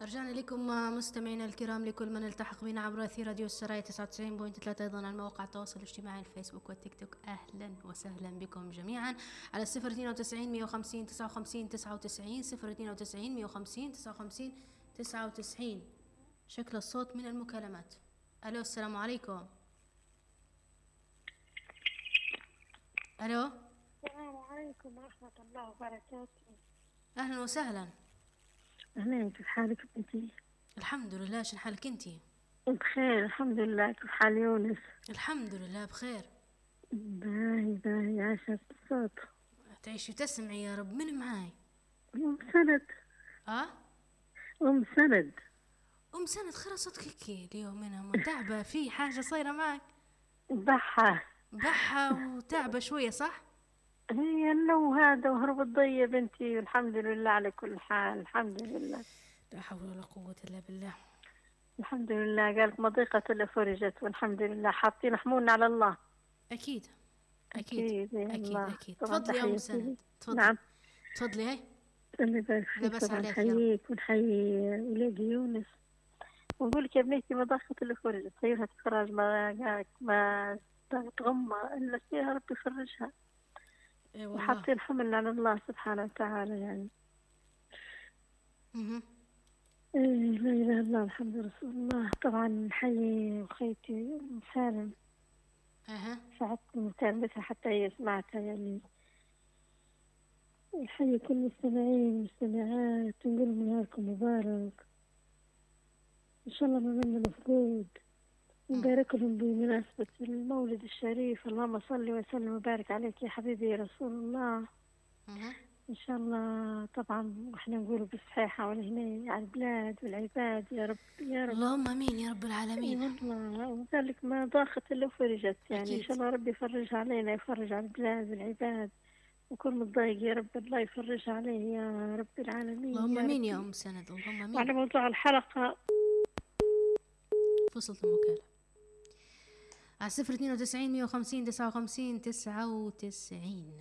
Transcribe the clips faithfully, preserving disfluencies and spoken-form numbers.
رجعنا لكم مستمعينا الكرام، لكل من التحق بنا عبر أثير راديو السرايا تسعة وتسعين فاصلة ثلاثة، أيضا على مواقع التواصل الاجتماعي الفيسبوك والتيك توك. أهلا وسهلا بكم جميعا على صفر اثنين وتسعين مية وخمسين تسعة وخمسين تسعة وتسعين صفر اثنين وتسعين مية وخمسين تسعة وخمسين تسعة وتسعين. شكل الصوت من المكالمات. ألو، السلام عليكم. ألو، السلام عليكم ورحمة الله وبركاته. أهلا وسهلا. أهلا، كيف حالك بنتي؟ الحمد لله، شن حالك انتي؟ بخير الحمد لله. كيف حال يونس؟ الحمد لله بخير. باهي باهي، عاشت الصوت. تعيشي وتسمعي يا رب. من معاي؟ أم سند. أه؟ أم سند. أم سند، خير صوتك هيك اليوم؟ أنا متعبة، في حاجة صايرة معك؟ بحة بحة وتعبة شوية صح؟ هي النوم هذا وهرب الضي بنتي، والحمد لله على كل حال. الحمد لله، لا حول ولا قوة إلا بالله. الحمد لله. قالت مضيقة إلا فرجت، والحمد لله. حاطين حمولنا على الله. أكيد أكيد أكيد يا أكيد الله. أكيد. طبعا تفضلي يا أم تحياتي سند، لي. تفضلي. نعم، تفضلي. هاي الله يبارك لا فيك. بس طبعا عليك يا رب. نحييك ونحيي ولادي يونس، ونقول لك يا بنيتي مضخة اللي فرجت خيرها تخرج، ما ما تغمى إلا فيها ربي يفرجها. إيه والله. وحاطين حملنا على الله سبحانه وتعالى يعني. اها. إيه، لا إله إلا الله محمد رسول الله. طبعا نحيي أخيتي أم سالم. أها. ساعدت مكالمتها حتى هي سمعتها يعني. نحيي كل المستمعين والمستمعات ونقول لهم نهاركم مبارك، إن شاء الله ما منا مفقود. نبارك لهم بمناسبة المولد الشريف. اللهم صل وسلم وبارك عليك يا حبيبي يا رسول الله. اها. إن شاء الله. طبعا وإحنا نقول بالصحيحة والهنا على البلاد والعباد يا رب يا رب. اللهم امين يا رب العالمين. والله وذلك ما ضاقت إلا فرجت يعني. أكيد. إن شاء الله ربي يفرجها علينا، يفرج على البلاد والعباد، وكل متضايق يا رب الله يفرجها عليه يا رب العالمين. اللهم يا امين يا رب. أم سند، اللهم امين. وعلى موضوع الحلقة، فصلت المكالمة على صفر اثنين وتسعين مية وخمسين تسعة وخمسين تسعة وتسعين.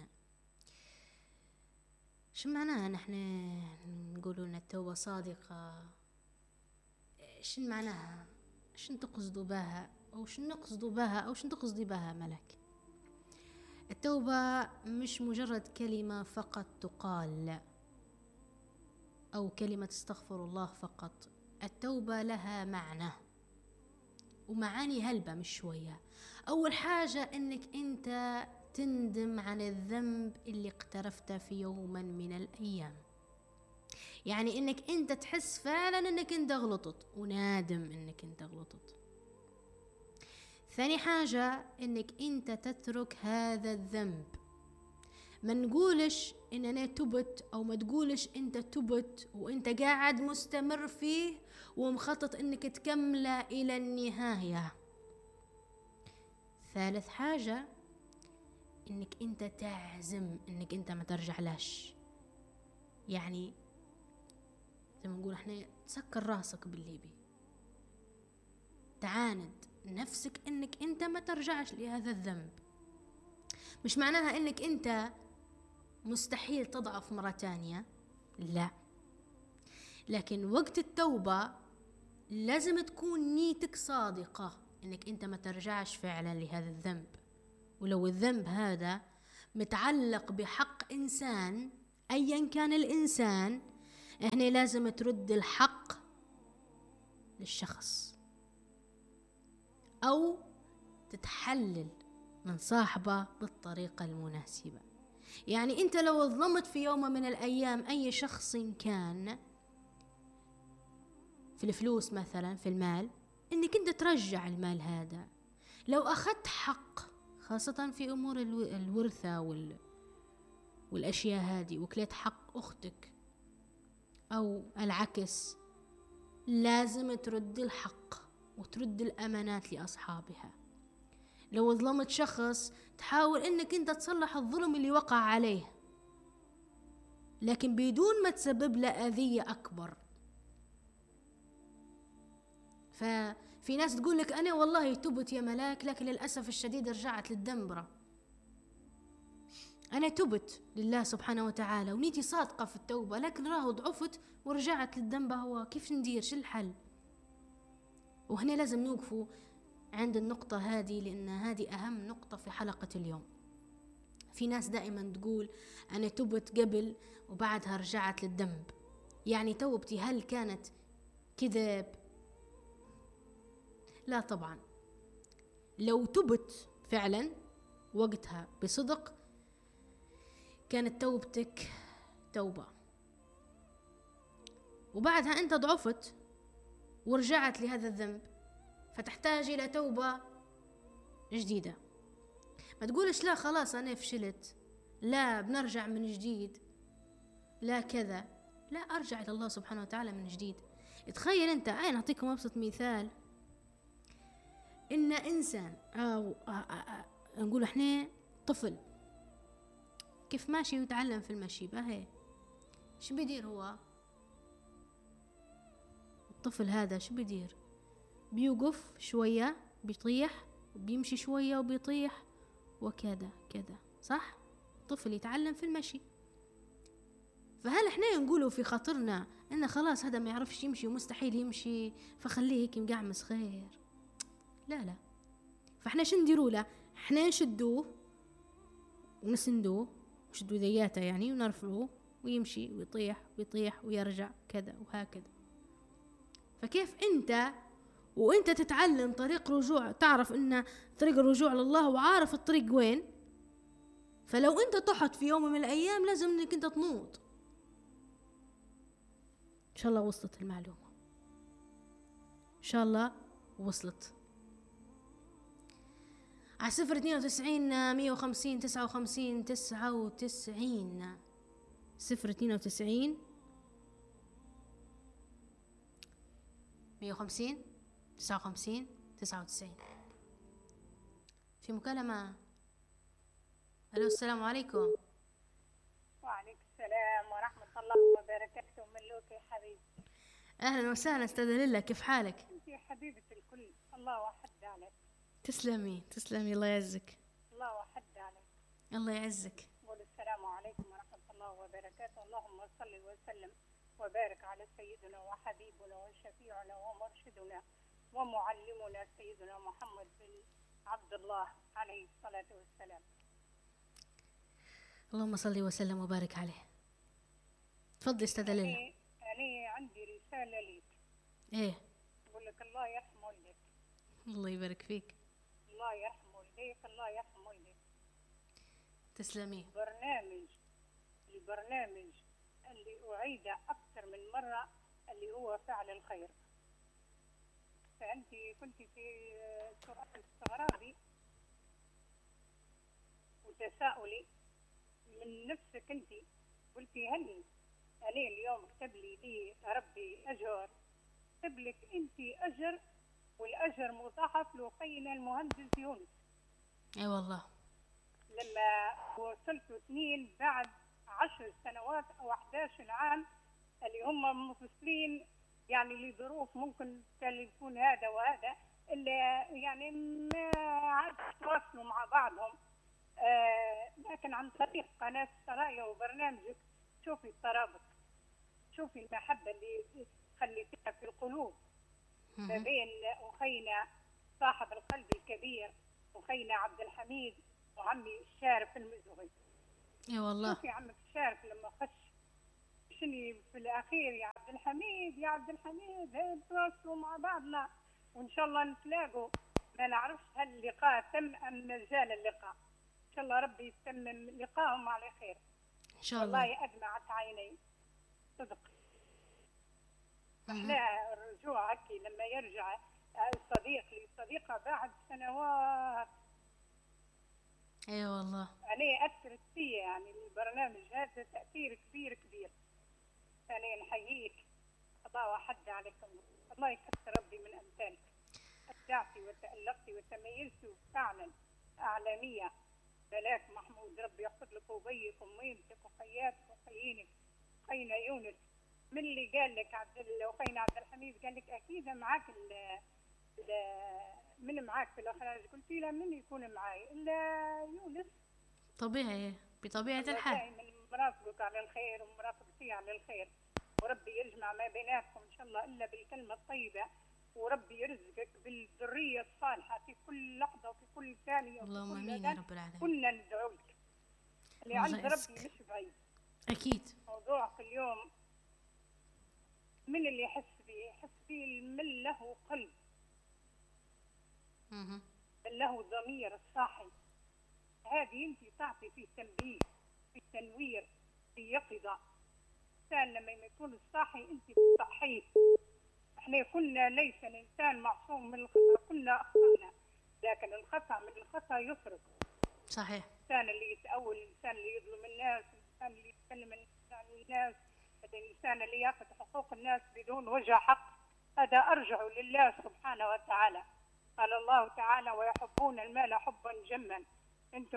شو معناها نحن نقولوا ان التوبة صادقة؟ شن معناها؟ شن تقصدوا بها؟ او شن نقصدوا بها؟ او شن تقصدي بها ملك؟ التوبة مش مجرد كلمة فقط تقال، او كلمة استغفر الله فقط. التوبة لها معنى، ومعاني هلبة مش شوية. اول حاجة انك انت تندم عن الذنب اللي اقترفته في يوم من الايام، يعني انك انت تحس فعلا انك انت غلطت ونادم انك انت غلطت. ثاني حاجة انك انت تترك هذا الذنب. ما نقولش ان انا تبت، او ما تقولش انت تبت وانت قاعد مستمر فيه ومخطط انك تكمله الى النهاية. ثالث حاجة انك انت تعزم انك انت ما ترجع لاش، يعني زي ما نقول احنا تسكر راسك بالليبي، تعاند نفسك انك انت ما ترجعش لهذا الذنب. مش معناها انك انت مستحيل تضعف مرة تانية، لا، لكن وقت التوبة لازم تكون نيتك صادقة انك انت ما ترجعش فعلا لهذا الذنب. ولو الذنب هذا متعلق بحق انسان ايا كان الانسان، احنا لازم ترد الحق للشخص، او تتحلل من صاحبه بالطريقة المناسبة. يعني انت لو ظلمت في يوم من الايام اي شخص كان في الفلوس مثلا، في المال، انك انت ترجع المال هذا. لو اخذت حق، خاصة في امور الورثة وال... والاشياء هذه، وكليت حق اختك او العكس، لازم ترد الحق وترد الامانات لاصحابها. لو ظلمت شخص تحاول انك انت تصلح الظلم اللي وقع عليه، لكن بدون ما تسبب له اذية اكبر. ففي ناس تقول لك انا والله تبت يا ملاك، لكن للاسف الشديد رجعت للدنبرة. أنا تبت لله سبحانه وتعالى ونيتي صادقة في التوبة، لكن راهو ضعفت ورجعت للذنب، هو كيف ندير؟ شو الحل؟ وهنا لازم نوقفوا عند النقطة هذه، لأن هذه أهم نقطة في حلقة اليوم. في ناس دائما تقول أنا تبت قبل وبعدها رجعت للذنب، يعني توبتي هل كانت كذب؟ لا طبعا. لو تبت فعلا وقتها بصدق كانت توبتك توبة، وبعدها أنت ضعفت ورجعت لهذا الذنب، فتحتاج إلى توبة جديدة. ما تقولش لا خلاص أنا فشلت، لا بنرجع من جديد، لا كذا، لا أرجع إلى الله سبحانه وتعالى من جديد. تخيل أنت، أنا أعطيكم أبسط مثال، إن إنسان أو نقول إحنا طفل كيف ماشي ويتعلم في المشي، باهي شو بيدير هو الطفل هذا؟ شو بيدير؟ بيوقف شوية بيطيح، بيمشي شوية وبيطيح، وكذا كذا، صح؟ طفل يتعلم في المشي. فهل احنا نقولوا في خاطرنا ان خلاص هذا ما يعرفش يمشي ومستحيل يمشي فخليه هيك مقعمس خير؟ لا لا. فاحنا شو نديروا له؟ احنا نشدوه ونسندوه، نشدوا ذياته يعني ونرفعوه ويمشي ويطيح ويطيح ويرجع كذا وهكذا. فكيف انت وانت تتعلم طريق رجوع، تعرف ان طريق الرجوع لله وعارف الطريق وين، فلو انت طحت في يوم من الايام لازم انك انت تنوض. ان شاء الله وصلت المعلومة، ان شاء الله وصلت. على صفر اثنين وتسعين مية وخمسين تسعة وخمسين تسعة وتسعين، صفر اثنين وتسعين مية وخمسين تسعة وخمسين تسعة وتسعين. في مكالمة. الو السلام عليكم. وعليكم السلام ورحمة الله وبركاته. ملوك يا حبيبي. اهلا وسهلا استاذة ليلى، كيف حالك؟ انت يا حبيبة الكل، الله وحد عليك. تسلمي تسلمي، الله يعزك. الله وحد عليك. الله يعزك. قول السلام عليكم ورحمة الله وبركاته. اللهم صل وسلم وبارك على سيدنا وحبيبنا وشفيعنا ومرشدنا ومعلمنا سيدنا محمد بن عبد الله عليه الصلاة والسلام. اللهم صل وسلم وبارك عليه. تفضلي استاذة ليلى. أنا عندي رسالة ليك. ايه؟ أقول لك الله يرحم والديك. الله يبارك فيك. الله يرحم والديك، الله يرحم والديك. تسلمي. برنامج البرنامج اللي أعيده أكثر من مرة اللي هو فعل الخير. فأنت كنت في سؤال استغرابي وتساؤلي من نفسك، أنت قلتي هل أنا اليوم كتب لي لي ربي أجر، كتب لك أنت أجر، والأجر مضاعف لأخينا المهندس يونس. اي والله. لما وصلت اثنين بعد عشر سنوات أو أحد عشر عام اللي هم منفصلين يعني لظروف ممكن يكون هذا وهذا، اللي يعني ما عاد تواصلوا مع بعضهم، آه لكن عن طريق قناة سرايا وبرنامجك شوفي الترابط، شوفي المحبة اللي خليتها في القلوب ما بين أخينا صاحب القلب الكبير أخينا عبد الحميد وعمي الشارف المزغي. اي والله. شوفي عمك الشارف لما خش شني في الأخير يا عبد الحميد يا عبد الحميد نتواصلوا مع بعضنا وإن شاء الله نتلاقوا. ما نعرفش هل اللقاء تم أم مازال اللقاء، إن شاء الله ربي يتمم لقاءهم على خير إن شاء الله. والله أدمعت عيني صدق. احنا الرجوع هكي لما يرجع الصديق لصديقه بعد سنوات. اي والله. أنا أثرت فيا يعني البرنامج هذا تأثير كبير كبير. أنا نحييك، الله وحد عليكم، الله يكثر ربي من أمثالك. أبدعتي وتألقتي وتميزتي فعلا أعلامية. ملاك محمود ربي يحفظ لك وبيك وميمتك وخياتك وخيينك. خينا يونس من اللي قال لك عبد الله وخينا عبد الحميد قال لك أكيد معاك ال ال من معاك في الإخراج؟ قلت له من يكون معاي إلا يونس. طبيعي. بطبيعة الله الحال. دائما مرافقك على الخير ومرافقتي على الخير، وربي يجمع ما بيناتكم إن شاء الله إلا بالكلمة الطيبة، وربي يرزقك بالذرية الصالحة في كل لحظة وفي كل ثانية وفي اللهم كل امين يا أذان. رب العالمين. كلنا ندعو لك، اللي الله عند ربي يعزك. مش بعيد. اكيد. موضوعك اليوم من اللي يحس بيه؟ يحس بيه من له قلب، مه. من له ضمير الصاحي. هذه انت تعطي في تنبيه، في تنوير، في يقظة. الإنسان لما يكون الصاحي انت تصحيه. احنا كنا ليس الإنسان معصوم من الخطأ، كنا أخطأنا، لكن الخطأ من الخطأ يفرق. صحيح. الإنسان اللي يتأول، الإنسان اللي يظلم الناس، الإنسان اللي يتكلم عن الناس، الإنسان اللي يأخذ حقوق الناس بدون وجه حق، هذا أرجع لله سبحانه وتعالى. قال الله تعالى: ويحبون المال حبا جما. انتم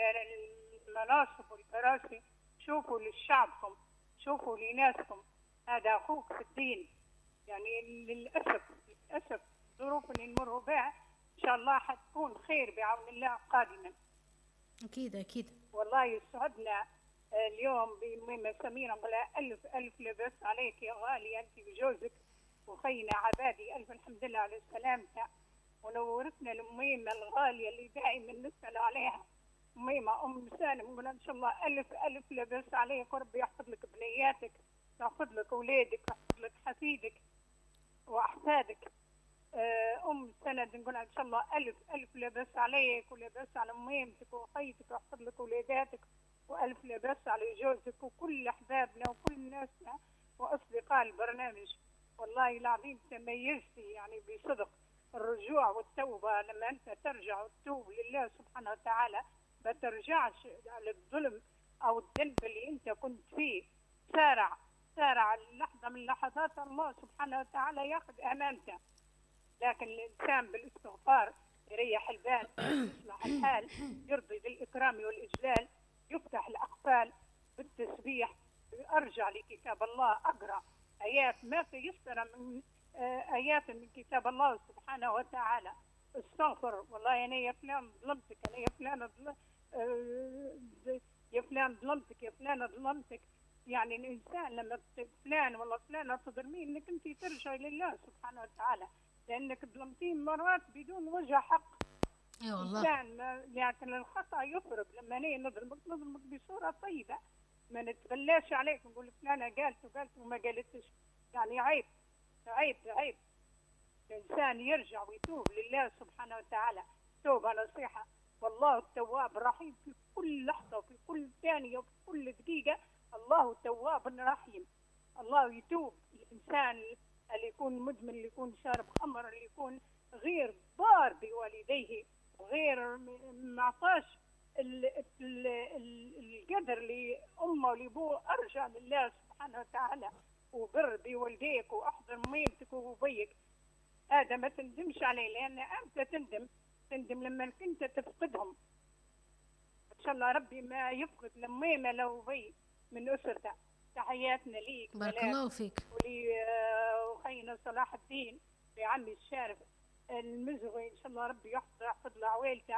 للمناصب والكراسي شوفوا لشعبكم، شوفوا لناسكم، هذا أخوك في الدين. يعني للأسف للأسف الظروف اللي نمر بها إن شاء الله حتكون خير بعون الله قادما. أكيد أكيد. والله يسعدنا اليوم بميمة سميرة، ولا ألف ألف لبس عليك يا غالي أنت وجوزك وخينا عبادي، ألف الحمد لله على سلامتك. ونورتنا الميمة الغالية اللي دائما نسأل عليها، ميمة أم سالم، ونقول إن شاء الله ألف ألف لبس عليك، وربي يحفظ لك بنياتك، يحفظ لك أولادك، يحفظ لك حفيدك وأحفادك. أم سند نقول إن شاء الله ألف ألف لبس عليك، ولبس على ميمتك وخيتك، ويحفظ لك أولاداتك، وألف لبس على جوزك وكل أحبابنا وكل ناسنا وأصدقاء البرنامج. والله العظيم تميزتي يعني بصدق. الرجوع والتوبة لما أنت ترجع وتتوب لله سبحانه وتعالى، ما ترجعش على الظلم أو الذنب اللي أنت كنت فيه. سارع سارع لحظة من لحظات الله سبحانه وتعالى ياخذ أمانته. لكن الإنسان بالاستغفار يريح البال، يصلح الحال، يرضي بالإكرام والإجلال، يفتح الأقفال بالتسبيح. أرجع لكتاب الله، أقرأ آيات ما في يفترى من آيات من كتاب الله سبحانه وتعالى. استغفر والله أنا يا فلان ظلمتك، أنا يا فلان يا فلان ظلمتك، يا فلان ظلمتك. يعني الإنسان لما فلان والله فلانة تظلمين إنك أنت ترجع لله سبحانه وتعالى، لأنك ظلمتين مرات بدون وجه حق. أي والله. الإنسان لكن الخطأ يفرق. لما أنا نظلمك نظلمك بصورة طيبة، ما نتبلاش عليك نقول فلانة قالت وقالت وما قالتش، يعني عيب عيب عيب. الإنسان يرجع ويتوب لله سبحانه وتعالى توبة نصيحة. والله التواب الرحيم في كل لحظة وفي كل ثانية وفي كل دقيقة. الله التواب الرحيم. الله يتوب. الإنسان اللي يكون مدمن، اللي يكون شارب خمر، اللي يكون غير بار بوالديه وغير معطاش القدر لأمه ولأبوه، أرجع لله سبحانه وتعالى وبر بوالديك وأحضر ميمتك وأبيك. هذا ما تندمش عليه، لأن أنت تندم تندم لما كنت تفقدهم. إن شاء الله ربي ما يفقد لميمة لو بي من أسرته. تحياتنا ليك بارك الله فيك. ولي أخينا صلاح الدين بعمي الشارف المزغي، إن شاء الله ربي يحفظ يحفظ له عويلته.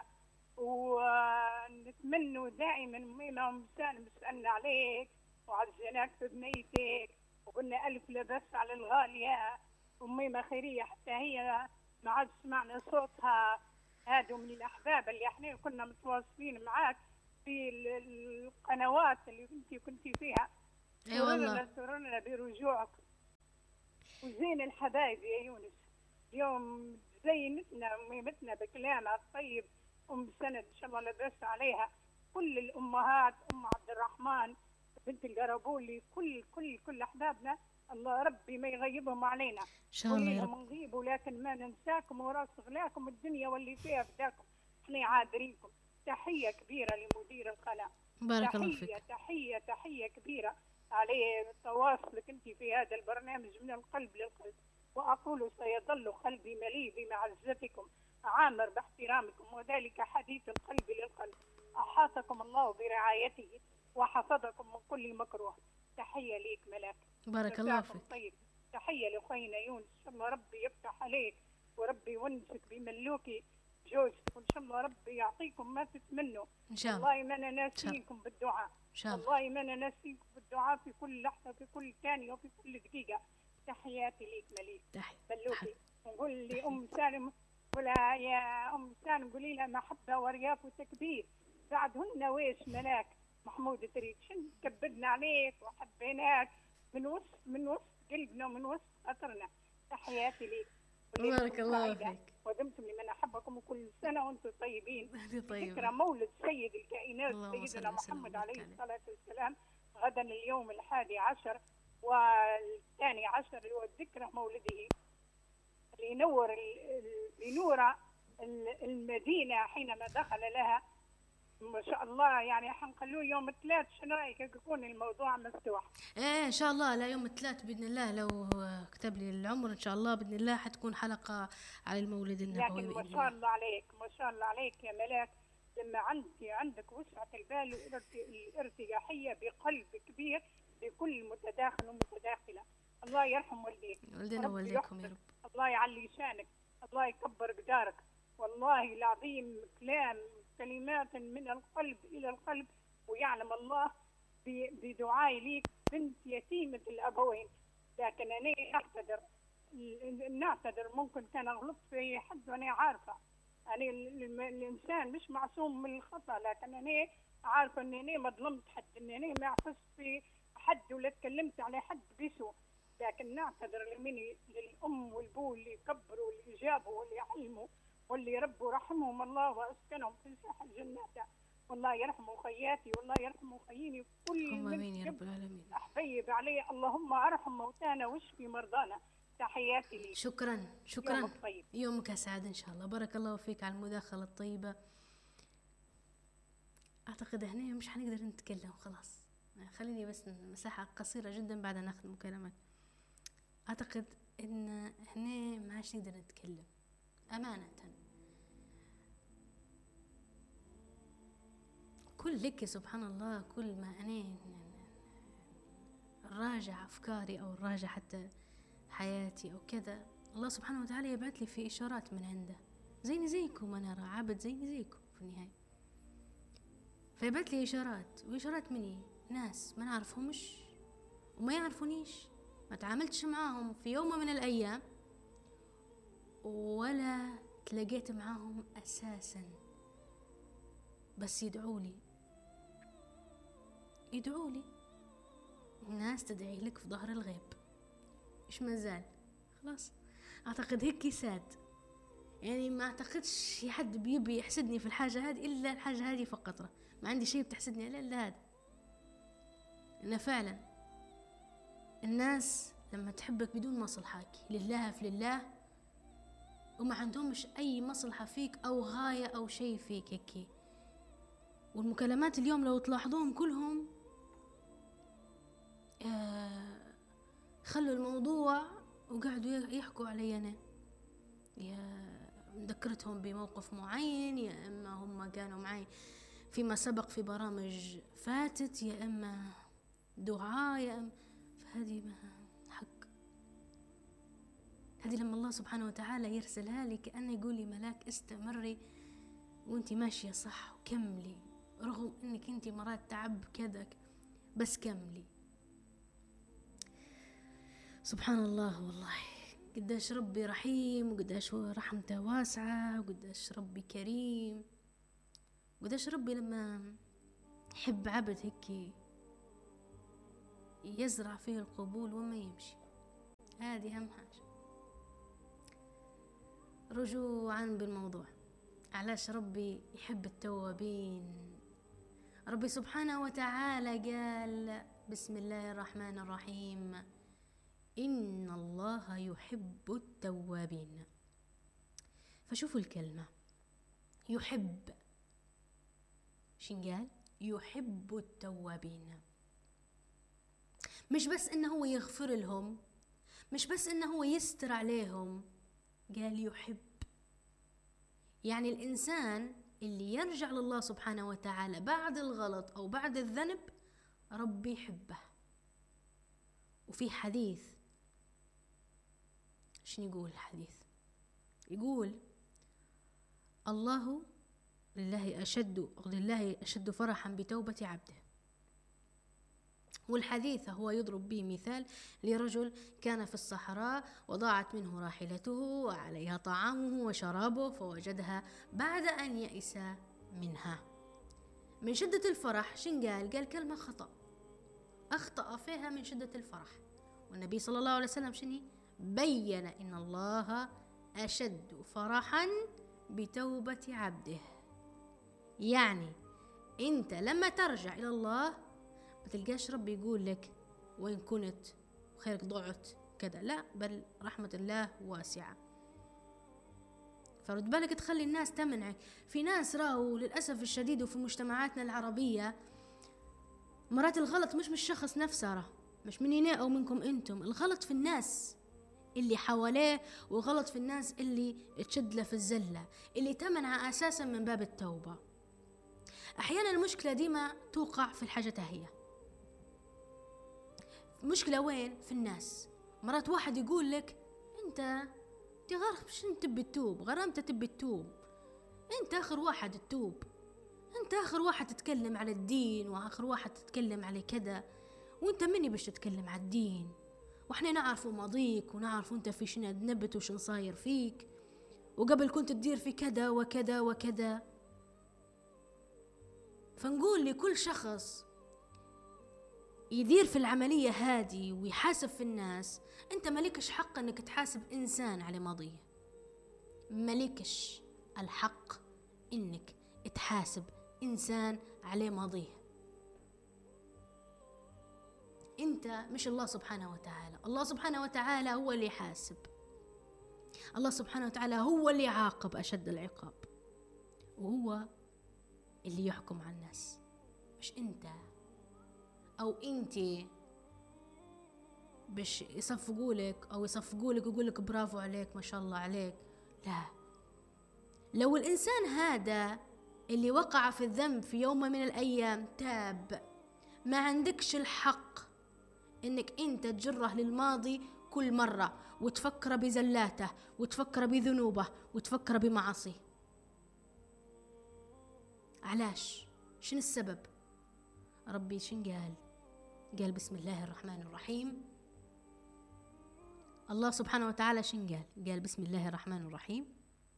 ونتمنى دائما ميمة أم سالم سألنا عليك وعزيناك في بنيتك، وقلنا ألف لبس على الغالية أميمة خيرية، حتى هي ما عاد سمعنا صوتها. هادو من الأحباب اللي احنا كنا متواصلين معاك في القنوات اللي انت كنتي فيها. اي والله. سررنا برجوعك وزين الحبايب يا يونس. اليوم زينتنا ميمتنا بكلامها الطيب. أم سند إن شاء الله لبس عليها كل الأمهات، أم عبد الرحمن بنت القربولي، كل كل كل أحبابنا. الله ربي ما يغيبهم علينا إن شاء الله يا رب. نغيب ولكن ما ننساكم وراس غلاكم الدنيا واللي فيها فداكم. احنا عادرينكم. تحية كبيرة لمدير القناة. بارك الله فيك. تحية تحية تحية كبيرة عليه تواصلك انت في هذا البرنامج من القلب للقلب. وأقول سيظل قلبي مليء بمعزتكم، عامر باحترامكم، وذلك حديث القلب للقلب. أحاطكم الله برعايته وحفظكم من كل مكروه. تحية ليك ملاك. بارك الله فيك. طيب. تحية لأخينا يونس، إن شاء الله ربي يفتح عليك وربي يونسك بملوكي جوزك، وان شاء الله ربي يعطيكم ما تتمنوا. ان شاء الله. والله ما انا ناسيكم بالدعاء، ان شاء الله. والله ما انا ناسيكم بالدعاء في كل لحظه، في كل ثانيه، وفي كل دقيقه. تحياتي ليك مليك تحية بلوكي. نقول لي ام سالم، قولها يا ام سالم، قولي لها محبه ورياف وتكبير، بعدهن ويش ملاك محمود تريد، شن كبرنا عليك وحبيناك من وسط من وسط قلبنا ومن وسط خاطرنا. تحياتي ليك. بارك الله فيك. ودمتم لمن احبكم، وكل سنه وانتم طيبين. طيب. ذكرى مولد سيد الكائنات سيدنا محمد عليه الصلاه والسلام غدا اليوم الحادي عشر والثاني عشر، اللي هو ذكرى مولده، لينور بنور المدينه حينما دخل لها. ما شاء الله يعني حنخلوه يوم الثلاث، شنو رايك يكون الموضوع مفتوح؟ ايه ان شاء الله، لا يوم الثلاث باذن الله، لو كتب لي العمر ان شاء الله باذن الله حتكون حلقه على المولد النبوي. لكن ما شاء الله عليك، ما شاء الله عليك يا ملاك، لما عندي عندك وسعه البال والارتياحيه بقلب كبير لكل متداخل ومتداخله. الله يرحم والديك، والدنا ووالديكم يا رب. الله يعلي شانك، الله يكبر قدارك. والله العظيم كلام كلمات من القلب إلى القلب، ويعلم الله بدعائي ليك بنت يتيمة الأبوين. لكن أنا أعتذر نعتذر، ممكن كان غلطت في حد وأنا عارفة. أنا الإنسان مش معصوم من الخطأ، لكن أنا عارفة أني أنا ما ظلمت حد، أني أنا ما عفست في حد ولا تكلمت على حد بسوء. لكن نعتذر لمني للأم والبو اللي كبروا واللي جابوا واللي علموا واللي ربوا رحمهم الله واسكنهم في ساحة جناته. والله يرحموا خياتي، والله يرحموا خييني، كل امين يا رب العالمين. احبيب عليه. اللهم ارحم موتانا واشفي مرضانا. تحياتي لي. شكرا شكرا. يومك طيب. يومك اسعد ان شاء الله. بارك الله فيك على المداخله الطيبه. اعتقد هنا مش حنقدر نتكلم خلاص، خليني بس مساحه قصيره جدا بعد ناخذ مكالمات. اعتقد ان هنا ما عادش نقدر نتكلم أمانة. كل لك سبحان الله، كل ما أنا راجع أفكاري أو راجع حتى حياتي أو كذا، الله سبحانه وتعالى يبعث لي في إشارات من عنده، زيني زيكم، أنا عابد زيني زيكم في النهاية، فيبعث لي إشارات. وإشارات مني ناس ما نعرفهمش وما يعرفونيش، ما تعاملتش معاهم في يوم من الأيام ولا تلاقيت معاهم أساسا، بس يدعوا لي يدعوا لي. الناس تدعي لك في ظهر الغيب، إيش مازال؟ خلاص أعتقد هيك ساد، يعني ما أعتقدش حد بيبي يحسدني في الحاجة هذه إلا الحاجة هذه فقط. ما عندي شيء بتحسدني عليه إلا هذا. إن فعلا الناس لما تحبك بدون مصلحك لله في لله، وما عندهمش أي مصلحة فيك أو غاية أو شيء فيك هيك. والمكالمات اليوم لو تلاحظوهم كلهم آه خلوا الموضوع وقعدوا يحكوا علي أنا، يا ذكرتهم بموقف معين، يا إما هم كانوا معي فيما سبق في برامج فاتت، يا إما دعاء، يا إما فهذه ما حق. هذه لما الله سبحانه وتعالى يرسلها لي كأنه يقول لي ملاك استمري وانتي ماشية صح وكملي، رغم انك انتي مرات تعب كذا بس كملي. سبحان الله والله، قداش ربي رحيم، وقداش رحمته واسعة، وقداش ربي كريم، وقداش ربي لما يحب عبد هيك يزرع فيه القبول وما يمشي. هذه أهم حاجة. رجوعا بالموضوع، علاش ربي يحب التوابين؟ ربي سبحانه وتعالى قال بسم الله الرحمن الرحيم إن الله يحب التوابين. فشوفوا الكلمة يحب، شن قال؟ يحب التوابين. مش بس إنه هو يغفر لهم، مش بس إنه هو يستر عليهم، قال يحب. يعني الإنسان اللي يرجع لله سبحانه وتعالى بعد الغلط أو بعد الذنب ربي يحبه. وفي حديث شنو يقول الحديث؟ يقول الله لله أشد لله أشد فرحا بتوبة عبده. والحديث هو يضرب به مثال لرجل كان في الصحراء وضاعت منه راحلته وعليها طعامه وشرابه فوجدها بعد أن يئس منها. من شدة الفرح شن قال؟ قال كلمة خطأ أخطأ فيها من شدة الفرح. والنبي صلى الله عليه وسلم شني بين إن الله أشد فرحا بتوبة عبده. يعني أنت لما ترجع إلى الله ما تلقاش ربي يقول لك وين كنت وخيرك ضعت كذا، لا، بل رحمة الله واسعة. فرد بالك تخلي الناس تمنعك. في ناس راوا للأسف الشديد وفي مجتمعاتنا العربية مرات الغلط مش من الشخص نفسه، راه مش مني أو منكم أنتم، الغلط في الناس اللي حواليه، وغلط في الناس اللي تشد له في الزلة، اللي تمنع أساسا من باب التوبة. أحيانا المشكلة ديما توقع في الحاجة هي مشكلة وين؟ في الناس. مرات واحد يقول لك أنت تغرق مش أنت تبي تتوب، غرامته تبي تتوب، أنت آخر واحد تتوب، أنت آخر واحد تتكلم على الدين وآخر واحد تتكلم على كذا، وأنت مني باش تتكلم على الدين، وإحنا نعرفوا ماضيك ونعرفوا أنت في شنو نبت وشن صاير فيك، وقبل كنت تدير في كذا وكذا وكذا. فنقول لكل شخص يدير في العملية هذه ويحاسب في الناس، أنت ملكش حق أنك تحاسب إنسان على ماضيه، ملكش الحق أنك تحاسب إنسان على ماضيه. أنت مش الله سبحانه وتعالى. الله سبحانه وتعالى هو اللي يحاسب، الله سبحانه وتعالى هو اللي يعاقب أشد العقاب، وهو اللي يحكم على الناس، مش أنت أو أنتي باش يصفقوا لك أو يصفقوا لك ويقول لك برافو عليك ما شاء الله عليك. لا، لو الإنسان هذا اللي وقع في الذنب في يوم من الأيام تاب، ما عندكش الحق إنك أنت تجره للماضي كل مرة وتفكر بزلاته وتفكر بذنوبه وتفكر بمعاصيه. علاش؟ شنو السبب؟ ربي شن قال؟ قال بسم الله الرحمن الرحيم. الله سبحانه وتعالى شن قال؟ قال بسم الله الرحمن الرحيم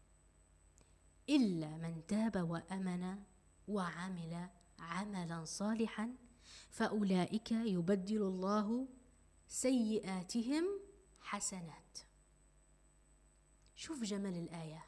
إلا من تاب وأمن وعمل عملا صالحا فأولئك يبدل الله سيئاتهم حسنات. شوف جمال الآية.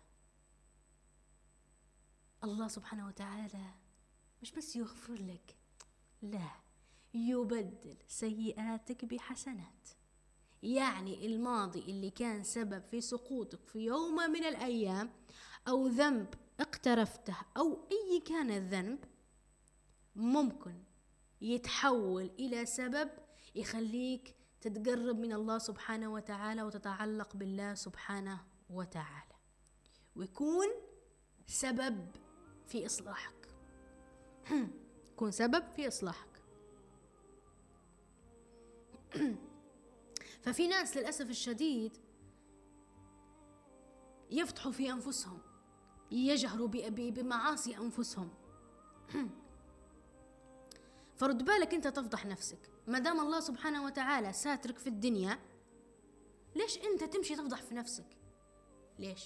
الله سبحانه وتعالى مش بس يغفر لك، لا، يبدل سيئاتك بحسنات. يعني الماضي اللي كان سبب في سقوطك في يوم من الأيام أو ذنب اقترفته أو أي كان الذنب ممكن يتحول إلى سبب يخليك تتقرب من الله سبحانه وتعالى وتتعلق بالله سبحانه وتعالى، ويكون سبب في إصلاحك يكون سبب في إصلاحك. ففي ناس للأسف الشديد يفتحوا في أنفسهم، يجهروا بمعاصي أنفسهم. فرد بالك أنت تفضح نفسك. ما دام الله سبحانه وتعالى ساترك في الدنيا، ليش أنت تمشي تفضح في نفسك؟ ليش؟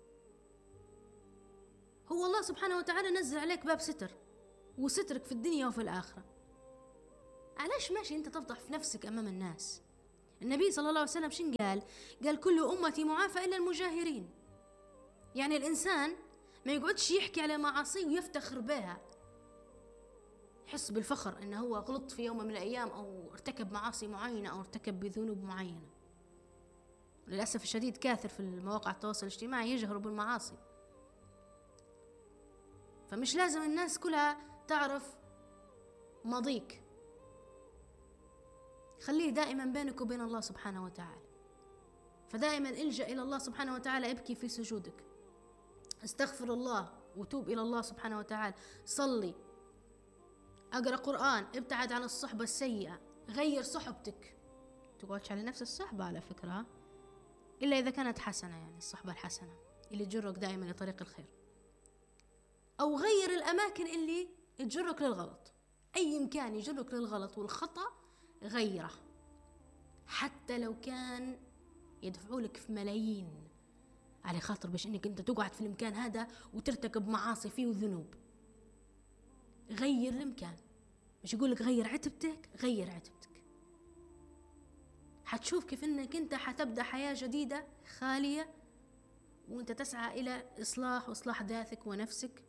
هو الله سبحانه وتعالى نزل عليك باب ستر وسترك في الدنيا وفي الآخرة، علاش ماشي أنت تفضح في نفسك أمام الناس؟ النبي صلى الله عليه وسلم شن قال؟ قال كل أمتي معافى إلا المجاهرين. يعني الإنسان ما يقعدش يحكي على معاصيه ويفتخر بها، يحس بالفخر إنه هو غلط في يوم من الأيام أو ارتكب معاصي معينة أو ارتكب بذنوب معينة. للأسف الشديد كاثر في المواقع التواصل الاجتماعي يجهروا بالمعاصي. فمش لازم الناس كلها تعرف ماضيك، خليه دائما بينك وبين الله سبحانه وتعالى. فدائما الجأ إلى الله سبحانه وتعالى، ابكي في سجودك، استغفر الله وتوب إلى الله سبحانه وتعالى، صلي، أقرأ قرآن، ابتعد عن الصحبة السيئة، غير صحبتك. تقعدش على نفس الصحبة على فكرة، إلا إذا كانت حسنة، يعني الصحبة الحسنة اللي تجرك دائما لطريق الخير. أو غير الأماكن اللي تجرك للغلط. أي مكان يجرك للغلط والخطأ غيره، حتى لو كان يدفعوا لك في ملايين على خاطر باش انك انت تقعد في المكان هذا وترتكب معاصي فيه وذنوب. غير المكان، مش يقول لك غير عتبتك، غير عتبتك. حتشوف كيف انك انت حتبدأ حياة جديدة خالية، وانت تسعى الى اصلاح واصلاح ذاتك ونفسك،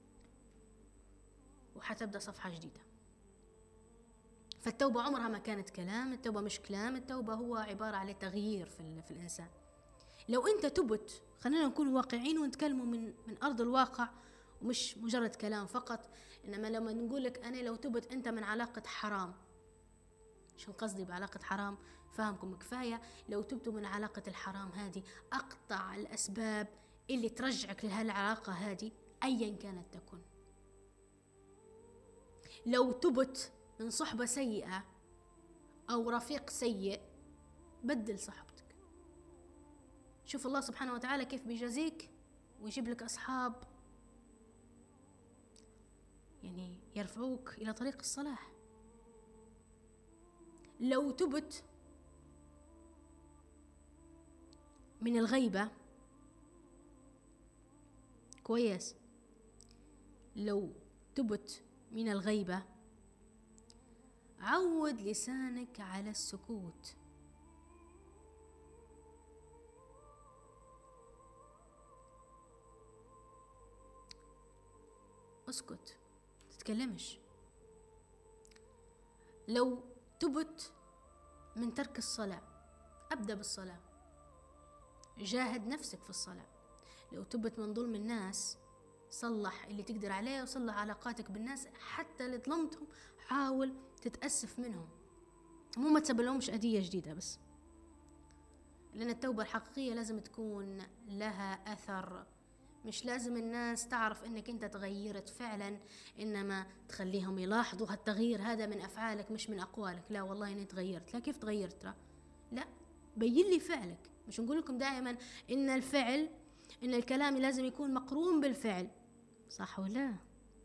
وحتبدأ صفحة جديدة. فالتوبة عمرها ما كانت كلام، التوبة مش كلام، التوبة هو عبارة على تغيير في, في الإنسان. لو أنت تبت، خلينا نكون واقعين ونتكلموا من, من أرض الواقع ومش مجرد كلام فقط. إنما لما نقول لك أنا لو تبت أنت من علاقة حرام، شو قصدي بعلاقة حرام؟ فاهمكم كفاية. لو تبتوا من علاقة الحرام هذه، أقطع الأسباب اللي ترجعك لهالعلاقة هذه أيا كانت تكون. لو تبت من صحبة سيئة أو رفيق سيء، بدل صحبتك. شوف الله سبحانه وتعالى كيف بيجازيك ويجيب لك أصحاب يعني يرفعوك إلى طريق الصلاح. لو تبت من الغيبة، كويس، لو تبت من الغيبة عود لسانك على السكوت. اسكت، تتكلمش. لو تبت من ترك الصلاة، أبدأ بالصلاة، جاهد نفسك في الصلاة. لو تبت من ظلم الناس، صلح اللي تقدر عليه وصلح علاقاتك بالناس، حتى اللي ظلمتهم حاول تتأسف منهم، مو ما تسبلهمش أذية جديدة بس. لأن التوبة الحقيقية لازم تكون لها أثر، مش لازم الناس تعرف إنك أنت تغيرت فعلا، إنما تخليهم يلاحظوا هالتغيير هذا من أفعالك مش من أقوالك. لا والله إني تغيرت، لا كيف تغيرت؟ ترى لا، بين لي فعلك. مش نقول لكم دائما إن الفعل، إن الكلام لازم يكون مقرون بالفعل، صح ولا؟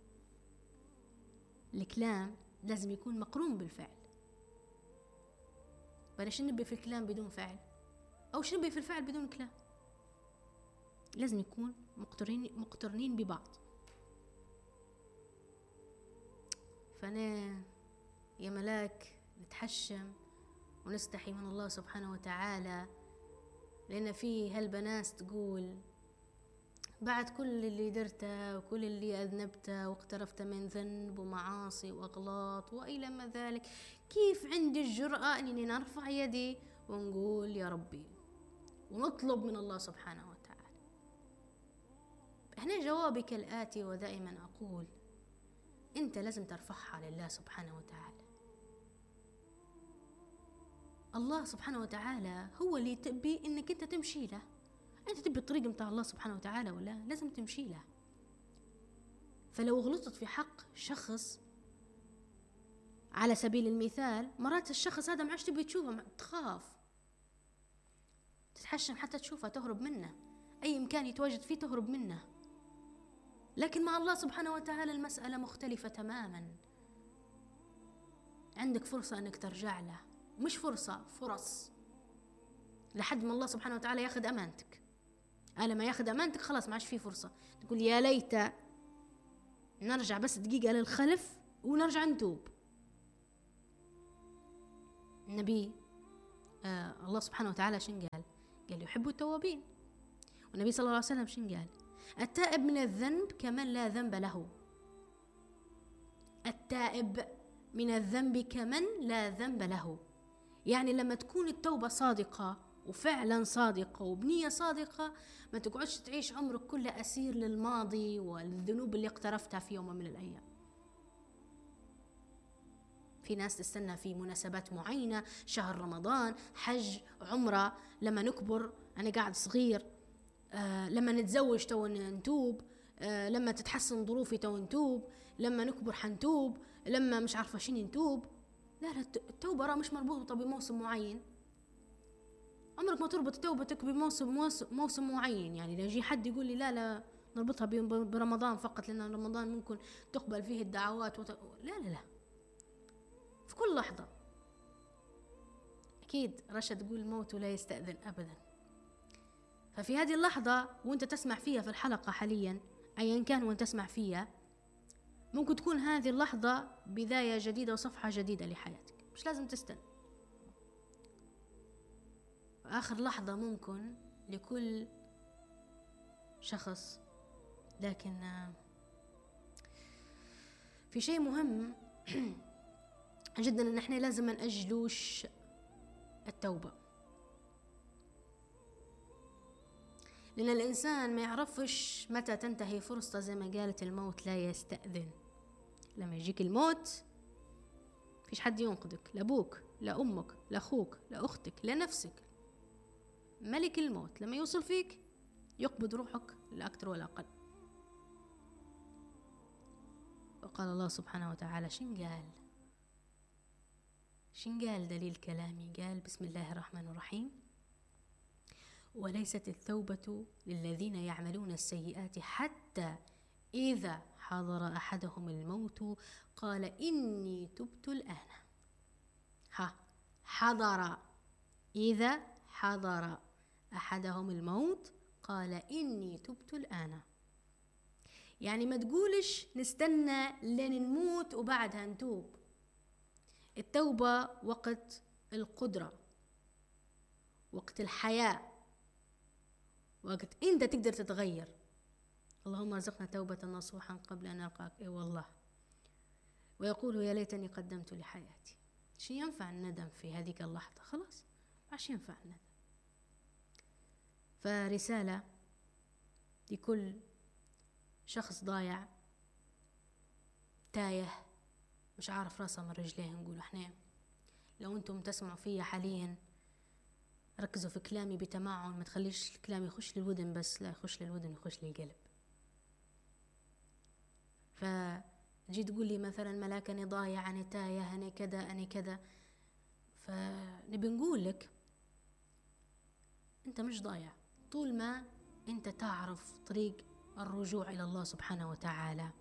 الكلام لازم يكون مقرون بالفعل. بلاش نبي في الكلام بدون فعل، أو شنبي في الفعل بدون كلام. لازم يكون مقترنين مقترنين ببعض. فأنا يا ملاك نتحشم ونستحي من الله سبحانه وتعالى، لأن في هالبنات تقول بعد كل اللي درته وكل اللي أذنبته واقترفت من ذنب ومعاصي وأغلاط وإلى ما ذلك، كيف عندي الجرأة أنني نرفع يدي ونقول يا ربي ونطلب من الله سبحانه وتعالى؟ هنا جوابي كالآتي، ودائما أقول أنت لازم ترفعها لله سبحانه وتعالى. الله سبحانه وتعالى هو اللي تبي إنك أنت تمشي له. أنت تبي الطريق متاع الله سبحانه وتعالى ولا لازم تمشي له. فلو غلطت في حق شخص على سبيل المثال، مرات الشخص هذا ما عادش تبي تشوفه، تخاف تتحشم حتى تشوفه، تهرب منه، أي مكان يتواجد فيه تهرب منه. لكن مع الله سبحانه وتعالى المسألة مختلفة تماما. عندك فرصة أنك ترجع له، مش فرصة، فرص، لحد ما الله سبحانه وتعالى ياخذ أمانتك. أنا ما ياخذ أمانتك خلاص ما عادش فيه فرصة. تقول يا ليت نرجع بس دقيقة للخلف ونرجع نتوب. النبي آه الله سبحانه وتعالى شن قال؟ قال يحب التوابين. والنبي صلى الله عليه وسلم شن قال؟ التائب من الذنب كمن لا ذنب له. التائب من الذنب كمن لا ذنب له. يعني لما تكون التوبة صادقة وفعلا صادقة وبنية صادقة، ما تقعدش تعيش عمرك كله أسير للماضي والذنوب اللي اقترفتها في يوم من الأيام. في ناس تستنى في مناسبات معينة، شهر رمضان، حج، عمرة، لما نكبر، أنا قاعد صغير، آه لما نتزوج تو نتوب، آه لما تتحسن ظروفي تو نتوب، لما نكبر حنتوب، لما مش عارفة شين نتوب. لا لا، التوبة راه مش مربوطة بموسم معين. عمرك ما تربط توبتك بموسم موسم, موسم معين. يعني لو يجي حد يقول لي لا لا نربطها برمضان فقط، لأن رمضان ممكن تقبل فيه الدعوات وت... لا لا لا، في كل لحظة. أكيد رشا تقول الموت لا يستأذن أبدا. ففي هذه اللحظة وانت تسمع فيها في الحلقة حاليا، أيا كان وانت تسمع فيها، ممكن تكون هذه اللحظة بداية جديدة وصفحة جديدة لحياتك، مش لازم تستنى. آخر لحظة ممكن لكل شخص. لكن في شيء مهم جدا، ان احنا لازم ما نأجلوش التوبة، لأن الإنسان ما يعرفش متى تنتهي فرصته. زي ما قالت الموت لا يستأذن. لما يجيك الموت فيش حد ينقذك، لا أبوك لا أمك لا أخوك لا أختك لا نفسك. ملك الموت لما يوصل فيك يقبض روحك لا أكثر ولا أقل. وقال الله سبحانه وتعالى شن قال شن قال دليل كلامي، قال بسم الله الرحمن الرحيم: وليست التوبة للذين يعملون السيئات حتى إذا حضر أحدهم الموت قال إني تبت الآن. ها، حضر، إذا حضر أحدهم الموت قال إني تبت الآن. يعني ما تقولش نستنى لين نموت وبعدها نتوب. التوبة وقت القدرة، وقت الحياة، وقت انت تقدر تتغير. اللهم ارزقنا توبة نصوحا قبل ان نلقاك. اي والله. ويقول يا ليتني قدمت لحياتي. شو ينفع الندم في هذه اللحظة؟ خلاص عش ينفع الندم. فرسالة لكل شخص ضايع تايه مش عارف راسه من رجليه. نقول احنا لو انتم تسمعوا فيا حاليا ركزوا في كلامي بتمعن، ما تخليش الكلام يخش للودن بس، لا يخش للودن يخش للقلب. فجي تقول لي مثلا ملاك أنا ضايع أنا تايه أنا كذا أنا كذا، فنبي نقول لك أنت مش ضايع طول ما أنت تعرف طريق الرجوع إلى الله سبحانه وتعالى.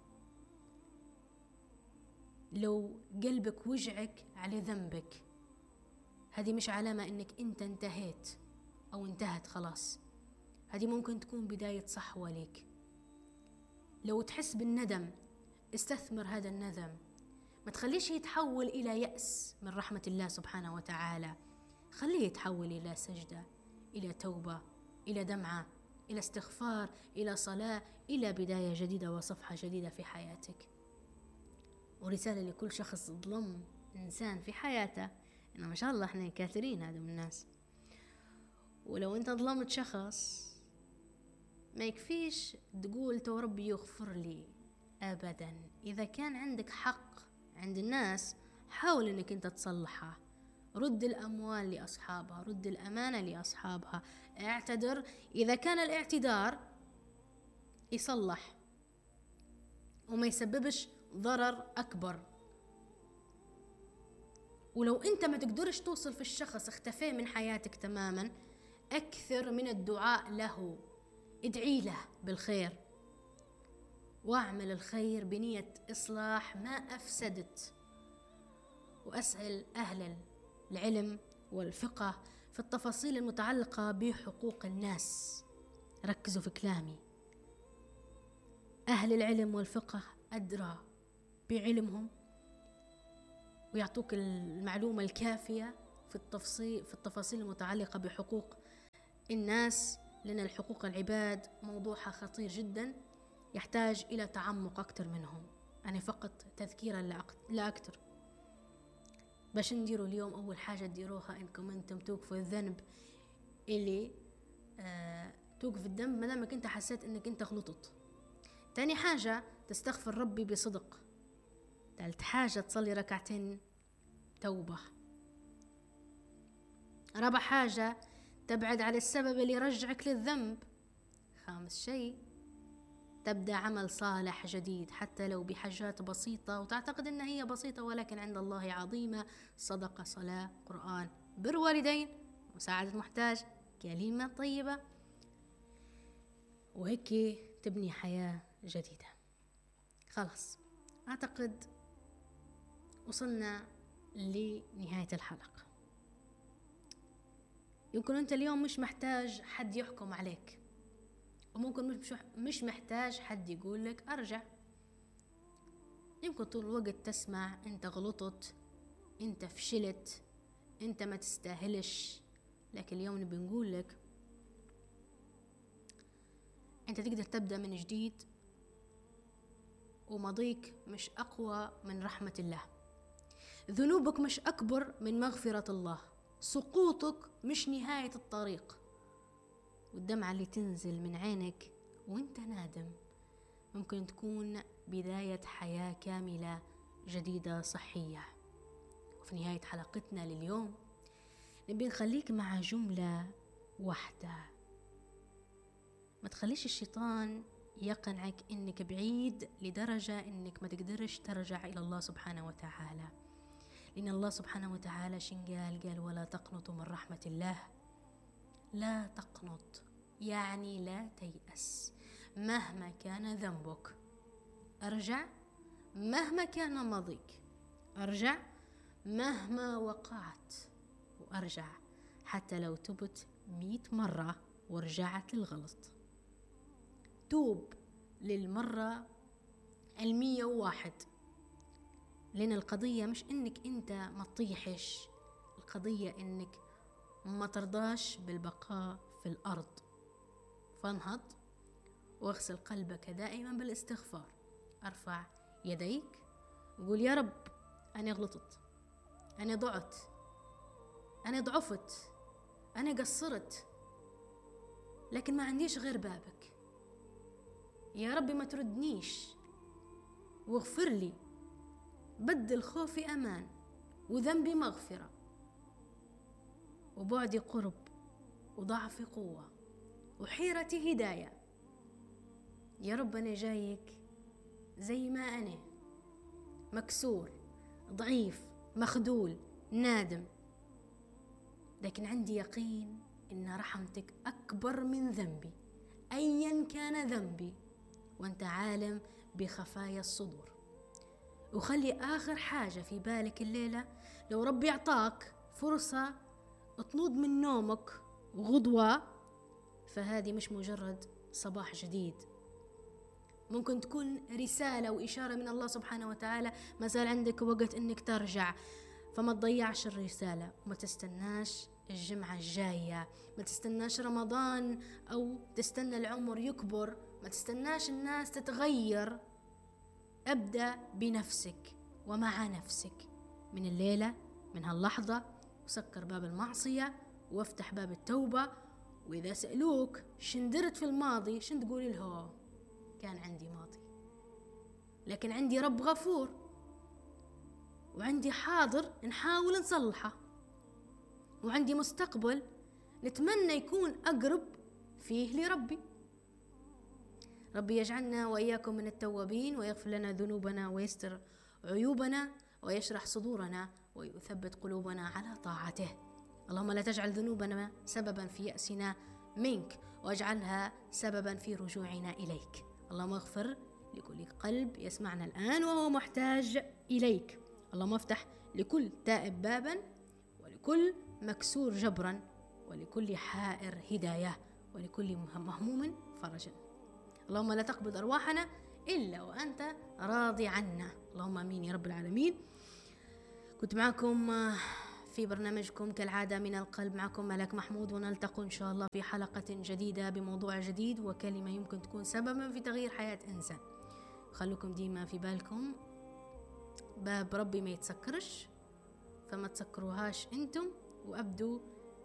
لو قلبك وجعك على ذنبك، هذه مش علامة انك انت انتهيت او انتهت خلاص، هذه ممكن تكون بداية صحوة لك. لو تحس بالندم استثمر هذا الندم، ما تخليش يتحول الى يأس من رحمة الله سبحانه وتعالى، خليه يتحول الى سجدة، الى توبة، الى دمعة، الى استغفار، الى صلاة، الى بداية جديدة وصفحة جديدة في حياتك. ورسالة لكل شخص ظلم إنسان في حياته، إنه ما شاء الله إحنا كثيرين هذا من الناس. ولو أنت ظلمت شخص ما يكفيش تقول تو ربي يغفر لي أبدا. إذا كان عندك حق عند الناس حاول إنك أنت تصلحها، رد الأموال لأصحابها، رد الأمانة لأصحابها، اعتذر إذا كان الاعتذار يصلح وما يسببش ضرر أكبر. ولو أنت ما تقدرش توصل في الشخص اختفى من حياتك تماما، أكثر من الدعاء له، ادعي له بالخير واعمل الخير بنية إصلاح ما أفسدت. وأسأل أهل العلم والفقه في التفاصيل المتعلقة بحقوق الناس، ركزوا في كلامي. أهل العلم والفقه أدرى بعلمهم ويعطوك المعلومة الكافية في التفصيل في التفاصيل المتعلقة بحقوق الناس، لأن الحقوق العباد موضوعها خطير جدا يحتاج إلى تعمق أكثر منهم. أنا فقط تذكيرا لا أكثر. باش نديروا اليوم أول حاجة تديروها إنكم أنتم توقفوا الذنب اللي آه توقف الذنب ما دامك أنت حسيت إنك أنت غلطت. تاني حاجة تستغفر ربي بصدق. ثالث حاجة تصلي ركعتين توبة. رابع حاجة تبعد على السبب اللي يرجعك للذنب. خامس شيء تبدأ عمل صالح جديد حتى لو بحاجات بسيطة وتعتقد أنها هي بسيطة ولكن عند الله عظيمة. صدقة، صلاة، قرآن، بر والدين، مساعدة محتاج، كلمة طيبة. وهيك تبني حياة جديدة. خلاص، أعتقد وصلنا لنهاية الحلقة. يمكن أنت اليوم مش محتاج حد يحكم عليك، وممكن مش مش محتاج حد يقول لك أرجع. يمكن طول الوقت تسمع أنت غلطت، أنت فشلت، أنت ما تستاهلش. لكن اليوم نبي نقول لك أنت تقدر تبدأ من جديد، وماضيك مش أقوى من رحمة الله، ذنوبك مش أكبر من مغفرة الله، سقوطك مش نهاية الطريق، والدمعة اللي تنزل من عينك وانت نادم ممكن تكون بداية حياة كاملة جديدة صحية. وفي نهاية حلقتنا لليوم نبي نخليك مع جملة واحدة، ما تخليش الشيطان يقنعك انك بعيد لدرجة انك ما تقدرش ترجع الى الله سبحانه وتعالى. لأن الله سبحانه وتعالى شن قال؟ قال ولا تقنطوا من رحمة الله. لا تقنط يعني لا تيأس، مهما كان ذنبك أرجع، مهما كان ماضيك أرجع، مهما وقعت وأرجع، حتى لو تبت مئة مرة ورجعت للغلط. توب للمرة المية وواحد، لأن القضية مش إنك أنت ما تطيحش، القضية إنك ما ترضاش بالبقاء في الأرض. فانهض واغسل قلبك دائما بالاستغفار، ارفع يديك وقول يا رب أنا غلطت، أنا ضعت، أنا ضعفت، أنا قصرت، لكن ما عنديش غير بابك. يا ربي ما تردنيش، واغفر لي، بدل خوفي أمان وذنبي مغفرة وبعدي قرب وضعفي قوة وحيرتي هداية. يا رب أنا جايك زي ما أنا، مكسور، ضعيف، مخذول، نادم، لكن عندي يقين إن رحمتك أكبر من ذنبي أيا كان ذنبي، وأنت عالم بخفايا الصدور. وخلي آخر حاجة في بالك الليلة، لو ربي أعطاك فرصة تنوض من نومك غدوة، فهذه مش مجرد صباح جديد، ممكن تكون رسالة وإشارة من الله سبحانه وتعالى. ما زال عندك وقت إنك ترجع، فما تضيعش الرسالة، وما تستناش الجمعة الجاية، ما تستناش رمضان أو تستنى العمر يكبر، ما تستناش الناس تتغير. أبدأ بنفسك ومع نفسك من الليلة، من هاللحظة، وسكر باب المعصية وافتح باب التوبة. وإذا سألوك شندرت في الماضي، شن تقول له؟ كان عندي ماضي، لكن عندي رب غفور، وعندي حاضر نحاول نصلحه، وعندي مستقبل نتمنى يكون أقرب فيه لربي. ربي يجعلنا وإياكم من التوابين، ويغفر لنا ذنوبنا، ويستر عيوبنا، ويشرح صدورنا، ويثبت قلوبنا على طاعته. اللهم لا تجعل ذنوبنا سببا في يأسنا منك، واجعلها سببا في رجوعنا إليك. اللهم اغفر لكل قلب يسمعنا الآن وهو محتاج إليك. اللهم افتح لكل تائب بابا، ولكل مكسور جبرا، ولكل حائر هداية، ولكل مهموم فرجا. اللهم لا تقبض أرواحنا إلا وأنت راضي عنا. اللهم آمين يا رب العالمين. كنت معكم في برنامجكم كالعادة من القلب، معكم ملاك محمود، ونلتقي إن شاء الله في حلقة جديدة بموضوع جديد وكلمة يمكن تكون سببا في تغيير حياة إنسان. خلوكم ديما في بالكم باب ربي ما يتسكرش، فما تسكروهاش أنتم، وأبدوا